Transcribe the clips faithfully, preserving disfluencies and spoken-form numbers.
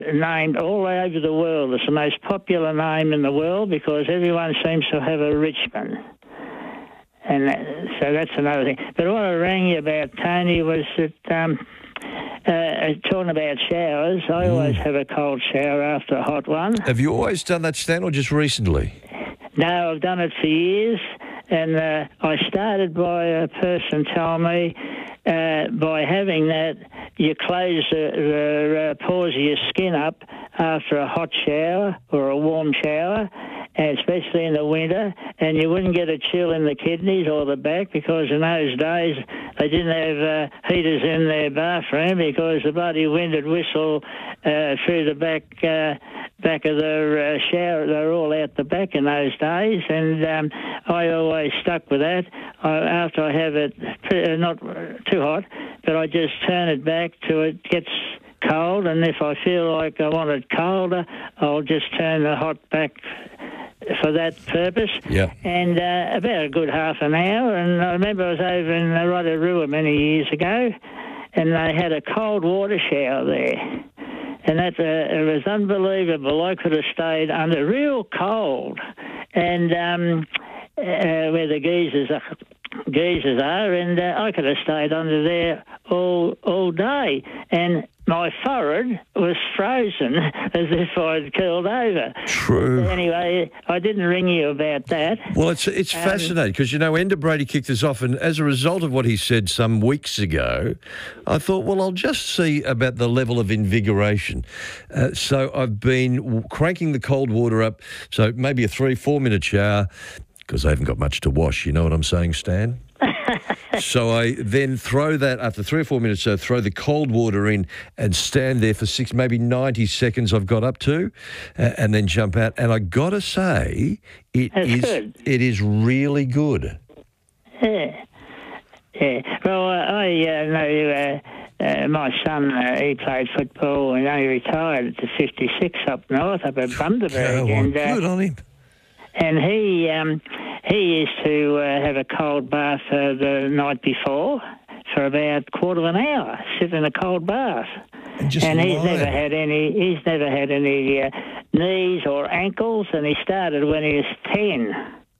named all over the world. It's the most popular name in the world because everyone seems to have a Richmond. And that, so that's another thing. But what I rang you about, Tony, was that um, uh, talking about showers, I mm. always have a cold shower after a hot one. Have you always done that, Stan, or just recently? No, I've done it for years. And uh, I started by a person telling me uh, by having that, you close the, the uh, pores of your skin up after a hot shower or a warm shower, and especially in the winter, and you wouldn't get a chill in the kidneys or the back because in those days they didn't have uh, heaters in their bathroom because the bloody wind would whistle uh, through the back uh, back of the uh, shower. They were all out the back in those days, and um, I always stuck with that. I, after I have it, uh, not too hot, but I just turn it back till it gets cold, and if I feel like I want it colder, I'll just turn the hot back for that purpose. Yeah. And uh, about a good half an hour, and I remember I was over in Rotorua many years ago, and they had a cold water shower there. And that uh, it was unbelievable. I could have stayed under real cold, and um, uh, where the geysers are, geysers are, and uh, I could have stayed under there all all day. And my forehead was frozen as if I'd curled over. True. Anyway, I didn't ring you about that. Well, it's it's um, fascinating because, you know, Ender Brady kicked us off, and as a result of what he said some weeks ago, I thought, well, I'll just see about the level of invigoration. Uh, so I've been cranking the cold water up, so maybe a three, four-minute shower, because I haven't got much to wash, you know what I'm saying, Stan? So I then throw that, after three or four minutes, so throw the cold water in and stand there for six, maybe ninety seconds I've got up to, uh, and then jump out. And I got to say, it That's is good. it is really good. Yeah. Yeah. Well, uh, I uh, know uh, uh, my son, uh, he played football and he retired at fifty-six up north, up at Bundaberg. Oh, and, uh, good on him. And he um, he used to uh, have a cold bath uh, the night before for about a quarter of an hour, sit in a cold bath. And, just and he's lie. never had any. He's never had any uh, knees or ankles, and he started when he was ten.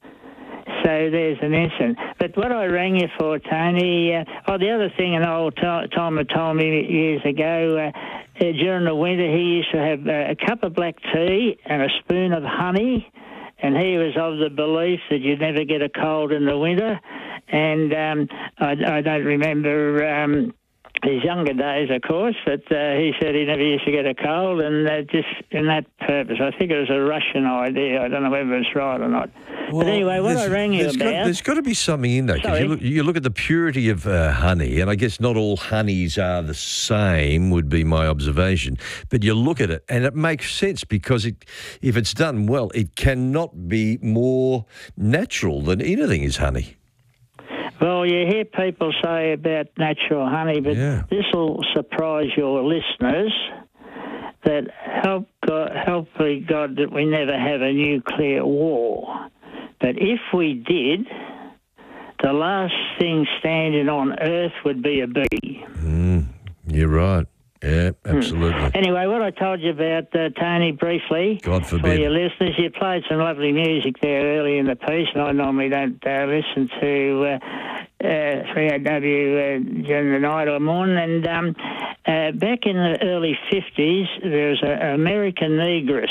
So there's an incident. But what I rang you for, Tony, uh, oh, the other thing an old Tom had told me years ago, uh, uh, during the winter he used to have uh, a cup of black tea and a spoon of honey, and he was of the belief that you'd never get a cold in the winter. And um, I, I don't remember um, his younger days, of course, but uh, he said he never used to get a cold, and uh, just in that purpose. I think it was a Russian idea. I don't know whether it's right or not. Well, but anyway, what I rang you about... Got, there's got to be something in there, because you look, you look at the purity of uh, honey, and I guess not all honeys are the same, would be my observation, but you look at it, and it makes sense, because it, if it's done well, it cannot be more natural than anything is honey. Well, you hear people say about natural honey, but yeah. This will surprise your listeners, that help God, help be God that we never have a nuclear war. But if we did, the last thing standing on Earth would be a bee. Mm, you're right. Yeah, absolutely. Hmm. Anyway, what I told you about, uh, Tony, briefly, God forbid. for your listeners, you played some lovely music there early in the piece, and I normally don't uh, listen to uh, uh, three A W uh, during the night or morning. And um, uh, back in the early fifties, there was an American negress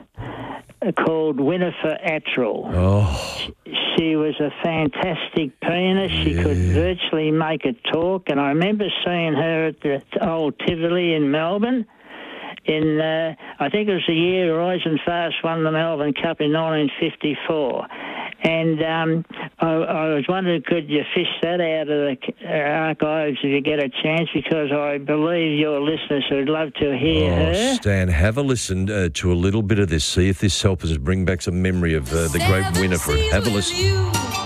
called Winifred Attrell. Oh. She was a fantastic pianist. She yeah. could virtually make it talk. And I remember seeing her at the old Tivoli in Melbourne. In uh, I think it was the year Horizon Fast won the Melbourne Cup in nineteen fifty-four. And um, I, I was wondering, could you fish that out of the uh, archives if you get a chance? Because I believe your listeners would love to hear oh, her. Stan, have a listen uh, to a little bit of this. See if this helps us bring back some memory of uh, the great Winifred. Have a listen.